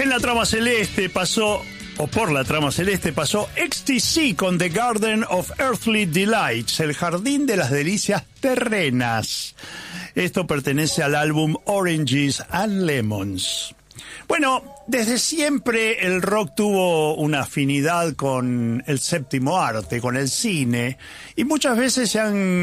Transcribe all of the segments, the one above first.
En la trama celeste pasó, o por la trama celeste pasó, XTC con The Garden of Earthly Delights, el jardín de las delicias terrenas. Esto pertenece al álbum Oranges and Lemons. Bueno, desde siempre el rock tuvo una afinidad con el séptimo arte, con el cine, y muchas veces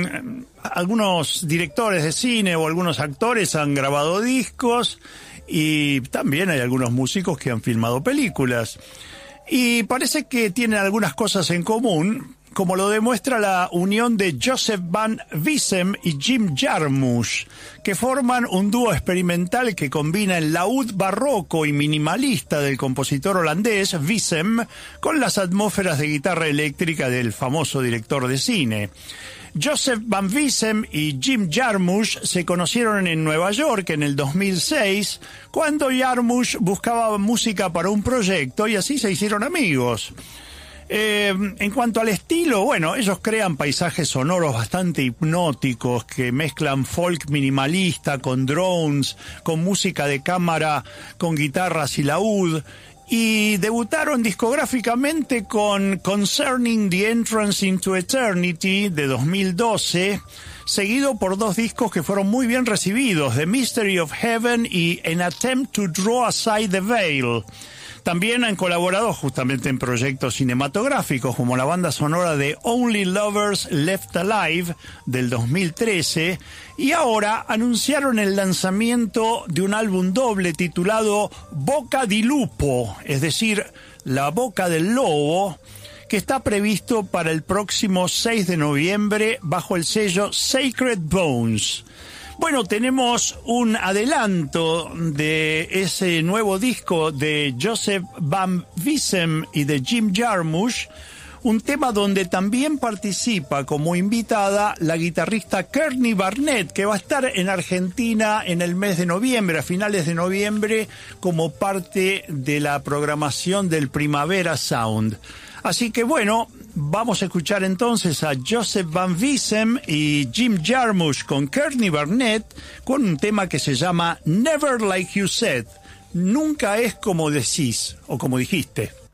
algunos directores de cine o algunos actores han grabado discos, y también hay algunos músicos que han filmado películas. Y parece que tienen algunas cosas en común, como lo demuestra la unión de Joseph Van Wissem y Jim Jarmusch, que forman un dúo experimental que combina el laúd barroco y minimalista del compositor holandés Wissem con las atmósferas de guitarra eléctrica del famoso director de cine. Joseph Van Wissem y Jim Jarmusch se conocieron en Nueva York en el 2006, cuando Jarmusch buscaba música para un proyecto y así se hicieron amigos. En cuanto al estilo, bueno, ellos crean paisajes sonoros bastante hipnóticos que mezclan folk minimalista con drones, con música de cámara, con guitarras y laúd, y debutaron discográficamente con Concerning the Entrance into Eternity de 2012, seguido por dos discos que fueron muy bien recibidos, The Mystery of Heaven y An Attempt to Draw Aside the Veil. También han colaborado justamente en proyectos cinematográficos como la banda sonora de Only Lovers Left Alive del 2013, y ahora anunciaron el lanzamiento de un álbum doble titulado Boca di Lupo, es decir, La Boca del Lobo, que está previsto para el próximo 6 de noviembre bajo el sello Sacred Bones. Bueno, tenemos un adelanto de ese nuevo disco de Joseph Van Wissem y de Jim Jarmusch, un tema donde también participa como invitada la guitarrista Kearney Barnett, que va a estar en Argentina en el mes de noviembre, a finales de noviembre, como parte de la programación del Primavera Sound. Así que bueno, vamos a escuchar entonces a Joseph Van Wissem y Jim Jarmusch con Kearney Barnett con un tema que se llama Never Like You Said, nunca es como decís o como dijiste.